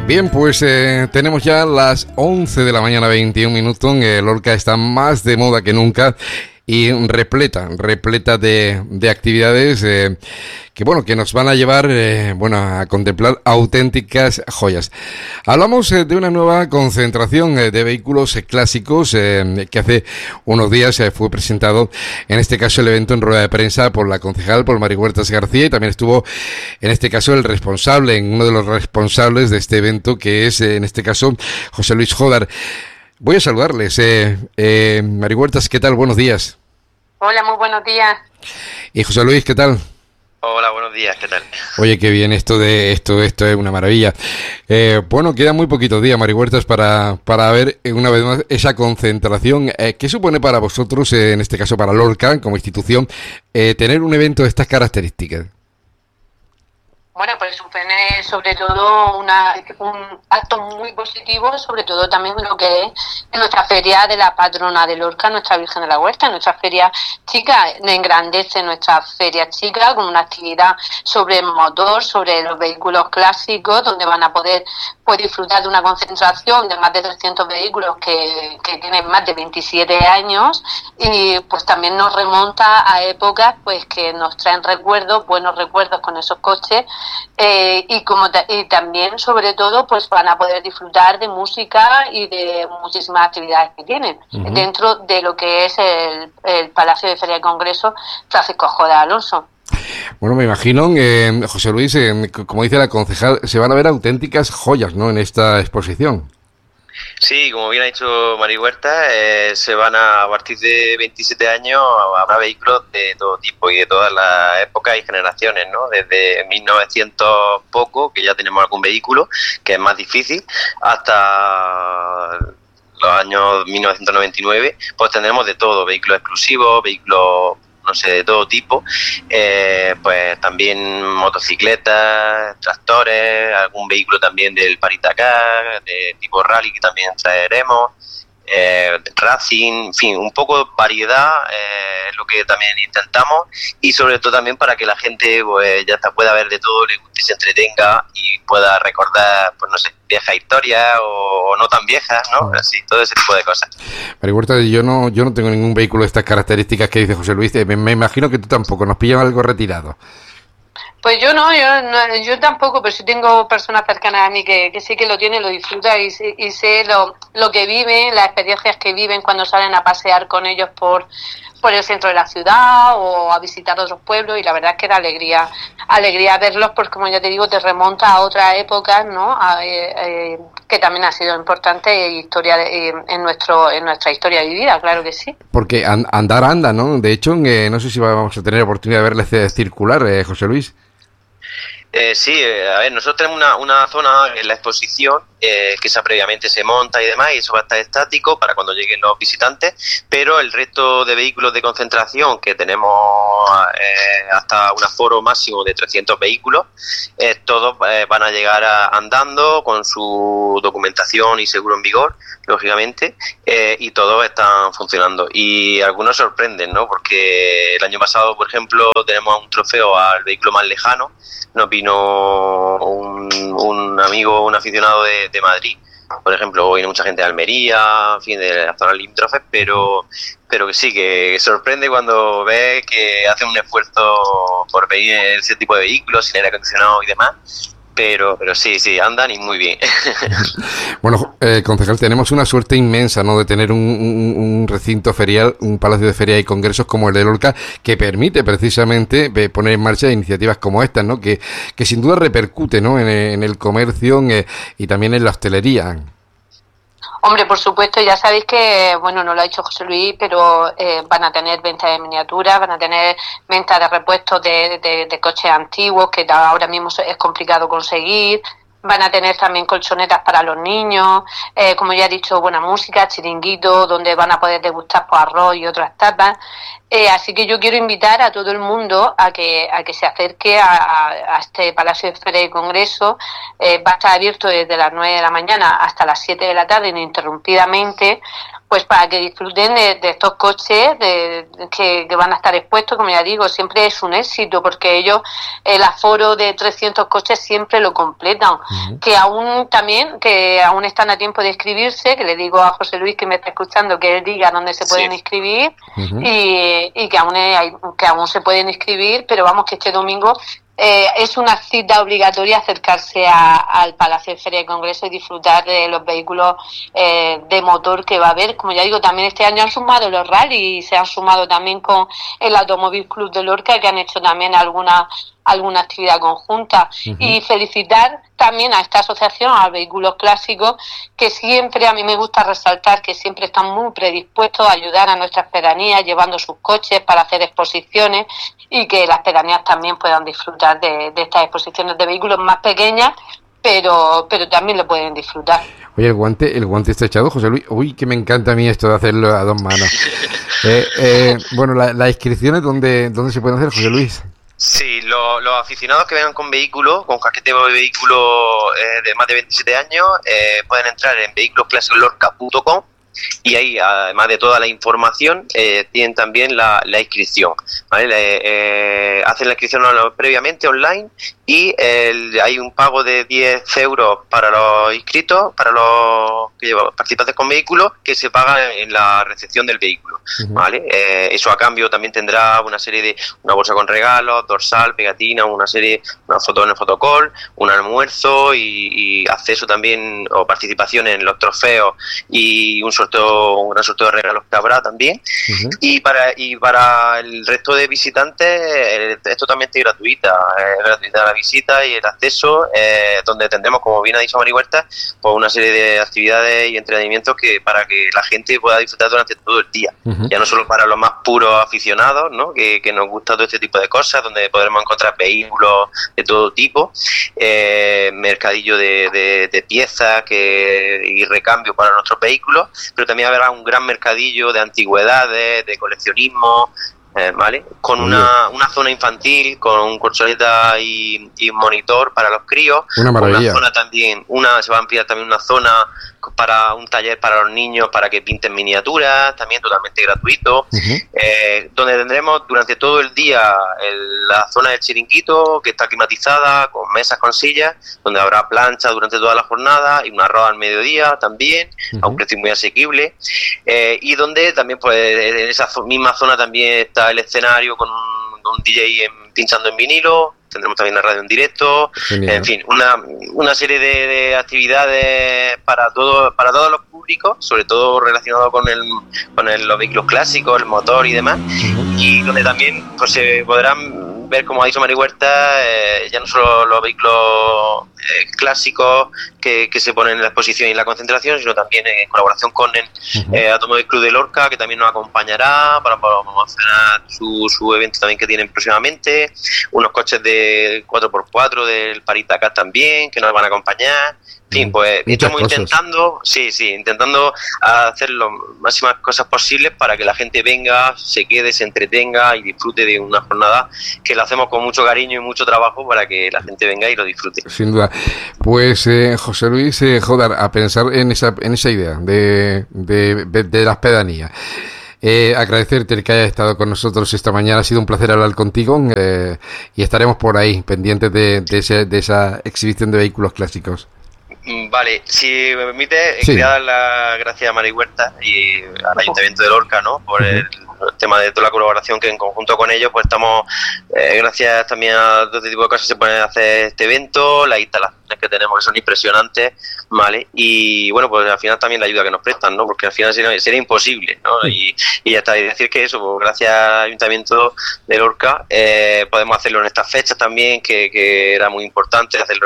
Bien, pues tenemos ya las 11 de la mañana, 21 minutos. Lorca está más de moda que nunca y repleta de actividades que nos van a llevar a contemplar auténticas joyas. Hablamos de una nueva concentración de vehículos clásicos que hace unos días fue presentado, en este caso el evento en rueda de prensa por la concejal, por Mari Huertas García, y también estuvo en este caso uno de los responsables de este evento, que es en este caso José Luis Jodar. Voy a saludarles. Mari Huertas, ¿qué tal? Buenos días. Hola, muy buenos días. Y José Luis, ¿qué tal? Hola, buenos días, ¿qué tal? Oye, qué bien, esto es una maravilla. Quedan muy poquitos días, Mari Huertas, para ver una vez más esa concentración. ¿Qué supone para vosotros, en este caso para Lorca, como institución, tener un evento de estas características? Bueno, pues supone sobre todo un acto muy positivo, sobre todo también lo que es nuestra feria de la patrona de Lorca, nuestra Virgen de la Huerta, nuestra feria chica, engrandece nuestra feria chica con una actividad sobre el motor, sobre los vehículos clásicos, donde van a poder disfrutar de una concentración de más de 300 vehículos que tienen más de 27 años, y pues también nos remonta a épocas pues que nos traen buenos recuerdos con esos coches. Y también, sobre todo, pues van a poder disfrutar de música y de muchísimas actividades que tienen dentro de lo que es el Palacio de Feria y Congreso Francisco Jodar Alonso. Bueno, me imagino, José Luis, como dice la concejal, se van a ver auténticas joyas, ¿no?, en esta exposición. Sí, como bien ha dicho Mari Huerta, a partir de 27 años habrá vehículos de todo tipo y de todas las épocas y generaciones, ¿no? Desde 1900 poco, que ya tenemos algún vehículo, que es más difícil, hasta los años 1999, pues tendremos de todo, vehículos exclusivos, vehículos de todo tipo, pues también motocicletas, tractores, algún vehículo también del Paris-Dakar, de tipo rally que también traeremos, racing, en fin, un poco de variedad es lo que también intentamos, y sobre todo también para que la gente pues pueda ver de todo, le guste y se entretenga y pueda recordar, viejas historias o no tan viejas, ¿no? Así, todo ese tipo de cosas. Mari Huerta, yo no tengo ningún vehículo de estas características que dice José Luis, me imagino que tú tampoco, nos pillan algo retirado. Pues yo tampoco, pero sí tengo personas cercanas a mí que sí que lo tienen, lo disfrutan y sé lo que viven, las experiencias que viven cuando salen a pasear con ellos por el centro de la ciudad o a visitar otros pueblos, y la verdad es que da alegría verlos, porque como ya te digo, te remonta a otras épocas, ¿no? Que también ha sido importante en nuestra historia vivida, claro que sí. Porque andar anda, ¿no? De hecho, no sé si vamos a tener oportunidad de verles circular, José Luis. Sí, a ver, nosotros tenemos una zona en la exposición que esa previamente se monta y demás, y eso va a estar estático para cuando lleguen los visitantes, pero el resto de vehículos de concentración, que tenemos hasta un aforo máximo de 300 vehículos, todos van a llegar andando con su documentación y seguro en vigor, lógicamente, y todos están funcionando. Y algunos sorprenden, ¿no? Porque el año pasado, por ejemplo, tenemos un trofeo al vehículo más lejano. Nos vino un amigo, un aficionado de Madrid, por ejemplo, viene mucha gente de Almería, en fin, de la zona limítrofe, pero que sí, que sorprende cuando ves que hacen un esfuerzo por pedir ese tipo de vehículos sin aire acondicionado y demás. Pero sí, andan y muy bien. Bueno, concejal, tenemos una suerte inmensa, ¿no?, de tener un recinto ferial, un palacio de feria y congresos como el de Lorca, que permite precisamente poner en marcha iniciativas como estas, ¿no?, que sin duda repercute, ¿no?, en el comercio y también en la hostelería. Hombre, por supuesto, ya sabéis que, no lo ha dicho José Luis, pero van a tener ventas de miniaturas, van a tener ventas de repuestos de coches antiguos, que ahora mismo es complicado conseguir. Van a tener también colchonetas para los niños, como ya he dicho, buena música, chiringuitos, donde van a poder degustar arroz y otras tapas. Así que yo quiero invitar a todo el mundo a que se acerque a este Palacio de Feria y Congreso. Va a estar abierto desde las 9 de la mañana hasta las 7 de la tarde, ininterrumpidamente, pues para que disfruten de estos coches que van a estar expuestos. Como ya digo, siempre es un éxito, porque ellos el aforo de 300 coches siempre lo completan. Que aún están a tiempo de inscribirse, que le digo a José Luis, que me está escuchando, que él diga dónde se pueden inscribir, y que aún se pueden inscribir, pero vamos, que este domingo es una cita obligatoria acercarse al Palacio de Feria y Congreso y disfrutar de los vehículos de motor que va a haber. Como ya digo, también este año han sumado los rally y se han sumado también con el Automóvil Club de Lorca, que han hecho también alguna actividad conjunta. Y felicitar también a esta asociación, a Vehículos Clásicos, que siempre, a mí me gusta resaltar que siempre están muy predispuestos a ayudar a nuestras pedanías, llevando sus coches para hacer exposiciones, y que las pedanías también puedan disfrutar de estas exposiciones de vehículos más pequeñas, pero también lo pueden disfrutar. Oye, el guante está echado, José Luis. Uy, que me encanta a mí esto de hacerlo a dos manos. Bueno, las inscripciones, ¿dónde se pueden hacer, José Luis? Sí, los aficionados que vengan con vehículos, con casquete de vehículos de más de 27 años, pueden entrar en vehiculosclassiclorca.com, y ahí, además de toda la información, tienen también la inscripción, ¿vale? Hacen la inscripción previamente online, y hay un pago de 10 euros para los inscritos, para los participantes con vehículos, que se paga en la recepción del vehículo, ¿vale? Eso a cambio también tendrá una bolsa con regalos, dorsal, pegatina, una foto en el fotocall, un almuerzo y acceso también, o participación en los trofeos, y un gran sorteo de regalos que habrá también. Y para el resto de visitantes es totalmente gratuita. Es gratuita la visita y el acceso, donde tendremos, como bien ha dicho Mari Huerta, pues una serie de actividades y entretenimientos para que la gente pueda disfrutar durante todo el día. Ya no solo para los más puros aficionados, ¿no? que nos gusta todo este tipo de cosas, donde podremos encontrar vehículos de todo tipo, mercadillo de piezas y recambio para nuestros vehículos, pero también habrá un gran mercadillo de antigüedades, de coleccionismo, ¿vale? Con una zona infantil, con consoleta y monitor para los críos. Una maravilla. Una zona también, se va a ampliar también una zona para un taller para los niños, para que pinten miniaturas, también totalmente gratuito, donde tendremos durante todo el día la zona del chiringuito, que está climatizada, con mesas con sillas, donde habrá plancha durante toda la jornada, y un arroz al mediodía también, a un precio muy asequible, y donde también, pues, en esa misma zona también está el escenario con un DJ pinchando en vinilo. Tendremos también la radio en directo. Genial. En fin, una serie de actividades para todos los públicos, sobre todo relacionado con los vehículos clásicos, el motor y demás, y donde también, pues, se podrán ver, como ha dicho Mari Huerta, ya no solo los vehículos clásicos que se ponen en la exposición y en la concentración, sino también en colaboración con el Automóvil Club de Lorca, que también nos acompañará para promocionar su evento también que tienen próximamente, unos coches de 4x4 del París-Dakar también, que nos van a acompañar. En fin, pues estamos intentando hacer las máximas cosas posibles para que la gente venga, se quede, se entretenga y disfrute de una jornada que la hacemos con mucho cariño y mucho trabajo para que la gente venga y lo disfrute. Sin duda. Pues José Luis Jodar, a pensar en esa idea de las pedanías. Agradecerte el que hayas estado con nosotros esta mañana. Ha sido un placer hablar contigo, y estaremos por ahí pendientes de esa exhibición de vehículos clásicos. Vale, si me permite, quería dar las gracias a Mari Huerta y al Ayuntamiento de Lorca, ¿no?, por el tema de toda la colaboración, que en conjunto con ellos pues estamos, gracias también a todo este tipo de cosas, se pueden hacer este evento, las instalaciones que tenemos que son impresionantes, ¿vale? Y bueno, pues al final también la ayuda que nos prestan, ¿no?, porque al final sería imposible, ¿no? Y ya está, y decir que eso, pues gracias al Ayuntamiento de Lorca podemos hacerlo en estas fechas también, que era muy importante hacerlo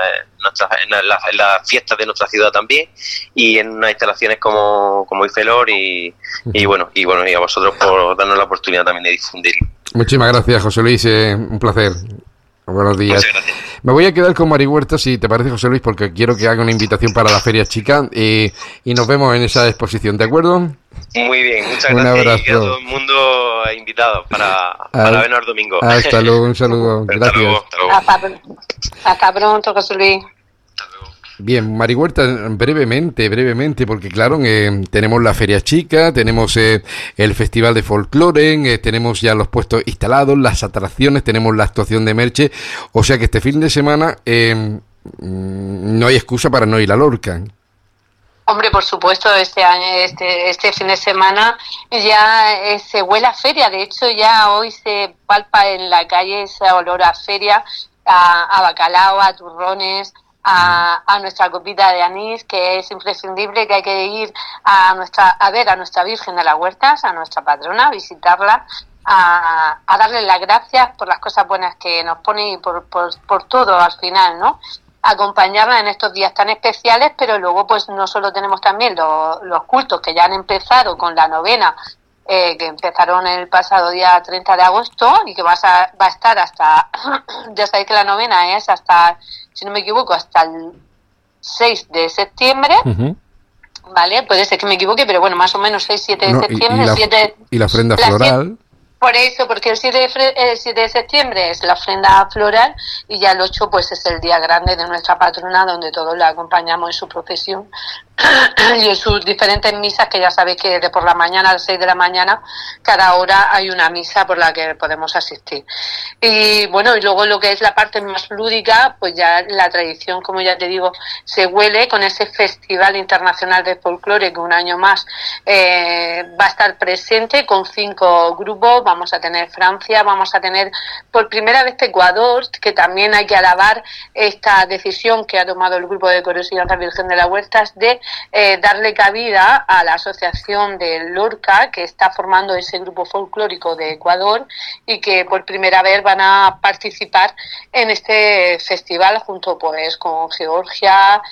en las fiestas de nuestra ciudad también, y en unas instalaciones como IFELOR, y bueno, y a vosotros por darnos la oportunidad también de difundirlo. Muchísimas gracias, José Luis, un placer. Buenos días. Muchas gracias. Me voy a quedar con Mari Huerta, si te parece, José Luis, porque quiero que haga una invitación para la Feria Chica, y nos vemos en esa exposición, ¿de acuerdo? Muy bien, muchas un gracias. Abrazo. Y a todo el mundo invitado para vernos el domingo. Hasta luego, un saludo. Gracias. Hasta luego. Hasta pronto, José Luis. Hasta luego. Bien, Mari Huerta, brevemente, porque claro, tenemos la Feria Chica, tenemos el Festival de Folclore, tenemos ya los puestos instalados, las atracciones, tenemos la actuación de Merche, o sea que este fin de semana no hay excusa para no ir a Lorca. Hombre, por supuesto, este año, este fin de semana ya se huele a feria. De hecho, ya hoy se palpa en la calle ese olor a feria, a bacalao, a turrones, a nuestra copita de anís, que es imprescindible, que hay que ir a ver a nuestra Virgen de las Huertas, a nuestra patrona, a visitarla, a darle las gracias por las cosas buenas que nos pone y por todo al final, ¿no? Acompañarla en estos días tan especiales, pero luego pues no solo tenemos también los cultos que ya han empezado con la novena, que empezaron el pasado día 30 de agosto y que va a estar hasta, ya sabéis que la novena es hasta, si no me equivoco, hasta el 6 de septiembre, ¿vale? Puede ser que me equivoque, pero bueno, más o menos 6-7 de septiembre. Y la ofrenda floral. Por eso, porque el 7 de septiembre es la ofrenda floral y ya el 8 pues es el día grande de nuestra patrona, donde todos la acompañamos en su procesión y en sus diferentes misas, que ya sabéis que de por la mañana a las 6 de la mañana cada hora hay una misa por la que podemos asistir. Y bueno, y luego lo que es la parte más lúdica, pues ya la tradición, como ya te digo, se huele con ese Festival Internacional de Folclore que un año más va a estar presente con 5 grupos. Vamos a tener Francia, vamos a tener por primera vez Ecuador, que también hay que alabar esta decisión que ha tomado el grupo de coros y danzas Virgen de las Huertas de darle cabida a la asociación de Lorca, que está formando ese grupo folclórico de Ecuador y que por primera vez van a participar en este festival junto pues con Georgia,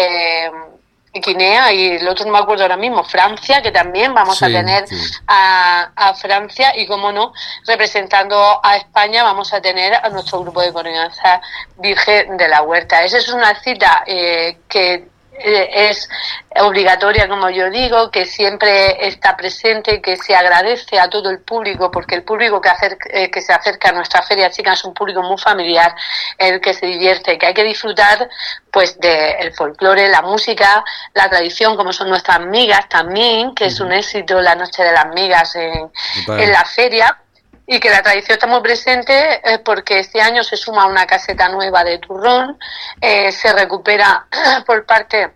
Guinea y el otro no me acuerdo ahora mismo, Francia, que también vamos a tener a Francia y, como no, representando a España vamos a tener a nuestro grupo de coreanza Virgen de la Huerta. Esa es una cita que es obligatoria, como yo digo, que siempre está presente, que se agradece a todo el público, porque el público que se acerca a nuestra Feria Chica es un público muy familiar, el que se divierte, que hay que disfrutar pues del folclore, la música, la tradición, como son nuestras migas también, que es un éxito la Noche de las Migas en la feria. Y que la tradición está muy presente porque este año se suma una caseta nueva de turrón, se recupera por parte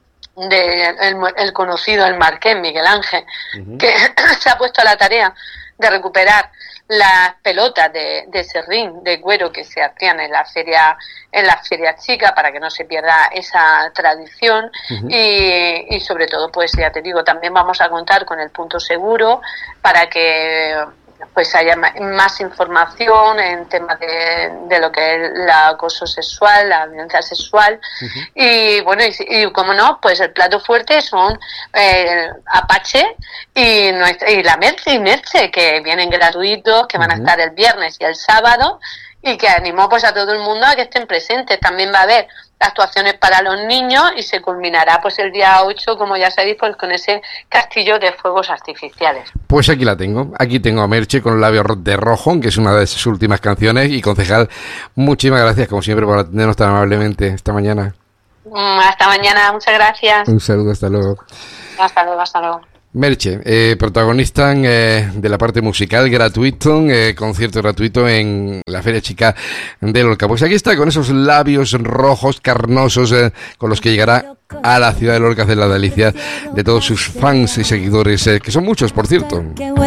del conocido, el marqués Miguel Ángel, que se ha puesto a la tarea de recuperar las pelotas de serrín, de cuero que se hacían en la feria chica, para que no se pierda esa tradición. Y sobre todo, pues ya te digo, también vamos a contar con el punto seguro para que pues haya más información en temas de lo que es el acoso sexual, la violencia sexual. Y bueno, y como no, pues el plato fuerte son Apache y la Merche, que vienen gratuitos, que van a estar el viernes y el sábado, y que animó pues a todo el mundo a que estén presentes. También va a haber actuaciones para los niños y se culminará pues el día 8, como ya sabéis, pues con ese castillo de fuegos artificiales. Pues aquí tengo a Merche con los labios de rojo, que es una de sus últimas canciones. Y concejal, muchísimas gracias como siempre por atendernos tan amablemente esta mañana. Hasta mañana, muchas gracias. Un saludo, hasta luego. Hasta luego. Merche, protagonista de la parte musical, gratuito, concierto gratuito en la Feria Chica de Lorca. Pues aquí está, con esos labios rojos, carnosos, con los que llegará a la ciudad de Lorca, a hacer la delicia de todos sus fans y seguidores, que son muchos, por cierto.